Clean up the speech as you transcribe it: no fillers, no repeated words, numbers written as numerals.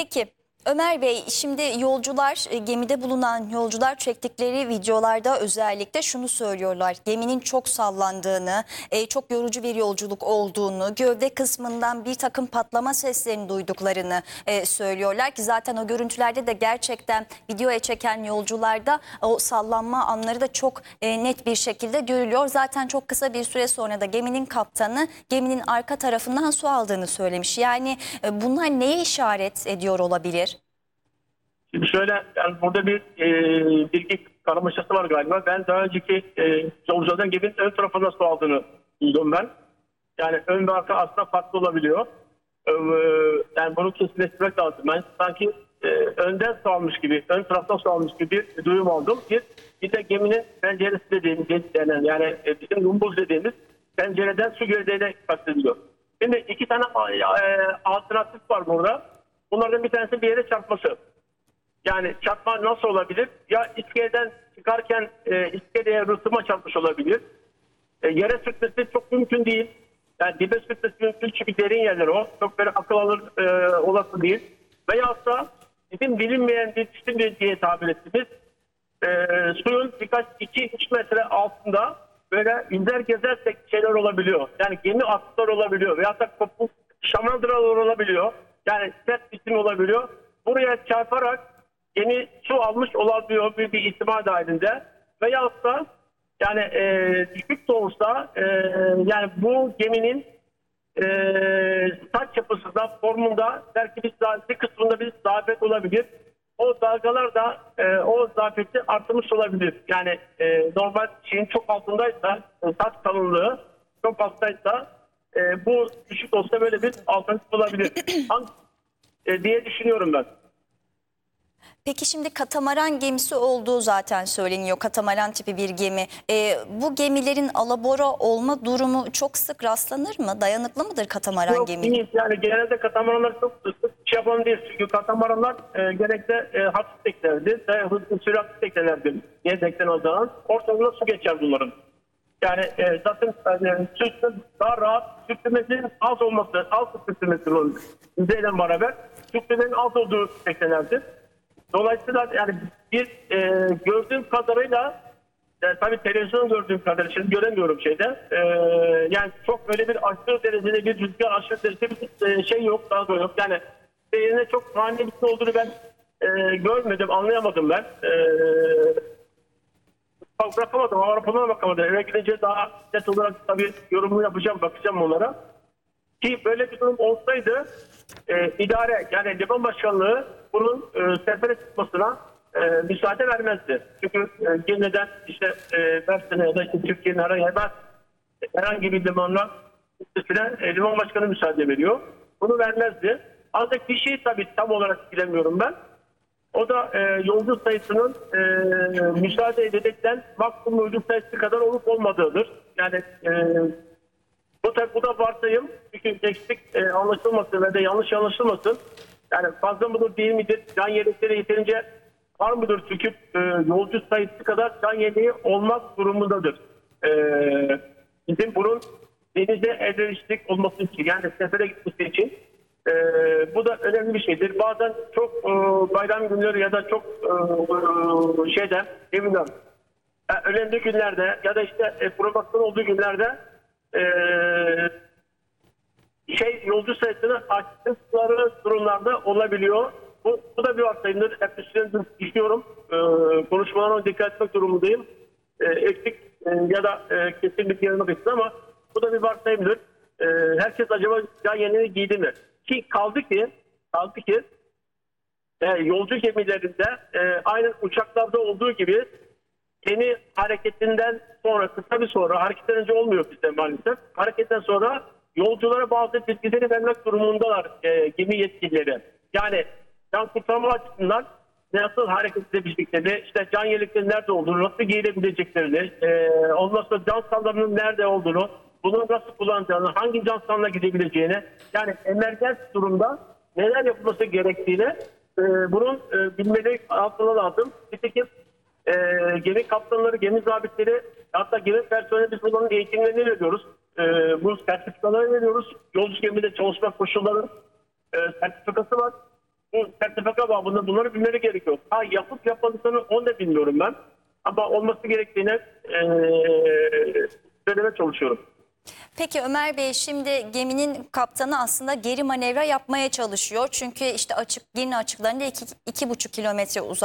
Peki Ömer Bey, şimdi yolcular, gemide bulunan yolcular çektikleri videolarda özellikle şunu söylüyorlar. Geminin çok sallandığını, çok yorucu bir yolculuk olduğunu, gövde kısmından bir takım patlama seslerini duyduklarını söylüyorlar ki zaten o görüntülerde de gerçekten videoya çeken yolcularda o sallanma anları da çok net bir şekilde görülüyor. Zaten çok kısa bir süre sonra da geminin kaptanı geminin arka tarafından su aldığını söylemiş. Yani bunlar neye işaret ediyor olabilir? Şimdi şöyle, yani burada bir bilgi karmaşası var galiba. Ben daha önceki yolculardan geminin ön tarafında su aldığını duydum ben. Yani ön ve arka aslında farklı olabiliyor. Yani bunu kesinleştirmek lazım. Ben sanki önden su almış gibi, ön taraftan su almış gibi bir duyum aldım. Bir de geminin penceresi dediğimiz, yani bizim lumbuz dediğimiz pencereden su girdiğine kastediliyor. Şimdi iki tane alternatif var burada. Bunlardan bir tanesi bir yere çarpması. Yani çarpma nasıl olabilir? Ya iskeleden çıkarken iskeleye rıhtıma çarpmış olabilir. Yere sürtmesi çok mümkün değil. Yani dibe sürtmesi mümkün çünkü derin yerler o. Çok böyle akıl alır olası değil. Veyahut da bizim bilinmeyen bir cisim diye tabir ettiğimiz suyun birkaç 2-3 metre altında böyle yüzer gezersek şeyler olabiliyor. Yani gemi atıklar olabiliyor. Veyahut da kopuk şamandıralar olabiliyor. Yani sert cisim olabiliyor. Buraya çarparak gemi su almış olabiliyor bir ihtimal dahilinde. Veyahut da yani düşük de olsa yani bu geminin saç yapısında, formunda belki bir kısmında bir zafiyet olabilir. O dalgalar da o zafiyeti arttırmış olabilir. Yani normal şeyin çok altındaysa, saç kalınlığı çok alttaysa bu düşük olsa böyle bir alternatif olabilir. Diye düşünüyorum ben. Peki şimdi katamaran gemisi olduğu zaten söyleniyor. Katamaran tipi bir gemi. Bu gemilerin alabora olma durumu çok sık rastlanır mı? Dayanıklı mıdır katamaran Yok geminin? değil. Yani genelde katamaranlar çok sık şey yapan değil. Çünkü katamaranlar genellikle hafif teknelerdir. Hızlı süratli teknelerdir. Yedekten o zaman. Ortalığında su geçer bunların. Yani zaten sütün daha rahat, sürtünmesinin az olması, az sürtünmesinin yüzeyle beraber sürtünmenin az olduğu teknelerdir. Dolayısıyla yani bir gördüğüm kadarıyla tabii televizyon gördüğüm kadarıyla şimdi göremiyorum şeyde. Yani çok böyle bir aşırı derecede bir rüzgar aşırı derecede bir şey yok, daha da yok. Yani yerine çok ani bir şey olduğunu ben görmedim, anlayamadım ben. Bırakamadım, Avrupa'na bakamadım. Eve gidince daha net olarak tabii yorumumu yapacağım, bakacağım onlara. Ki böyle bir durum olsaydı idare yani liman başkanlığı bunun sefere çıkmasına müsaade vermezdi. Çünkü gemiden işte Mersin'e ya da işte Türkiye'nin herhangi bir limanla liman başkanı müsaade veriyor. Bunu vermezdi. Ancak bir şey tabii tam olarak bilemiyorum ben. O da yolcu sayısının müsaade edilen maksimum yolcu sayısı kadar olup olmadığıdır. Yani bu da varsayım. Çünkü eksik anlaşılmasın ve de yanlış anlaşılmasın. Yani fazla mıdır değil midir? Can yelekleri yeterince var mıdır? Çünkü yolcu sayısı kadar can yeleği olmak durumundadır. Bizim bunun denize elverişlik olması için yani sefere gitmesi için bu da önemli bir şeydir. Bazen çok bayram günleri ya da çok önemli günlerde ya da işte promosyon olduğu günlerde yolcu sayısını arttıkları durumlarda olabiliyor. Bu da bir varsayımdır. Hep üstüne düşünüyorum. Konuşmalarıma dikkat etmek durumundayım. Eksik ya da kesinlikle yanılmak istedim ama bu da bir varsayımdır. Herkes acaba can yeleğini giydi mi? Ki kaldı ki yolcu gemilerinde aynı uçaklarda olduğu gibi gemi hareketinden sonra kısa bir sonra hareketten önce olmuyor bizde maalesef. Hareketten sonra yolculara bazı bilgileri vermek durumundalar gemi yetkilileri. Yani can kurtarma açısından nasıl hareket edebileceklerini, işte can yeleklerinin nerede olduğunu, nasıl giyilebileceklerini, ondan sonra can sallarının nerede olduğunu, bunu nasıl kullanacağını, hangi can salına gidebileceğini, yani emergens durumda neler yapılması gerektiğini bunun bilmeleri altına lazım. Nitekim gemi kaptanları, gemi zabitleri, hatta gemi personeli biz bunların eğitimlerini veriyoruz. Bu sertifikaları veriyoruz. Yolcu gemide çalışma koşulları sertifikası var. bu sertifika babında bunları bilmeleri gerekiyor. Ha, yapıp yapmadığını onu da bilmiyorum ben. Ama olması gerektiğini söylemeye çalışıyorum. Peki Ömer Bey, şimdi geminin kaptanı aslında geri manevra yapmaya çalışıyor. Çünkü işte Girne açıklarında 2,5 kilometre uzak.